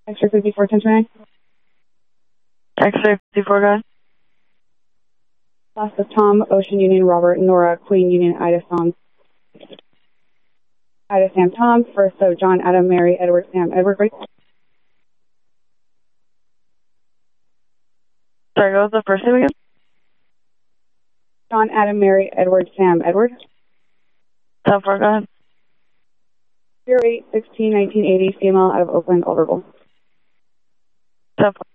Extra 54, 1029. X-ray 54, go ahead. Last is Tom, Ocean Union, Robert, Nora, Queen Union, Ida, Sam. Ida, Sam, Tom. First, so John, Adam, Mary, Edward, Sam, Edward, right? Sorry, what was the first name again? John, Adam, Mary, Edward, Sam, Edward. 10-4, go ahead. 08-16-1980, CML out of Oakland, Alderville. 10-4.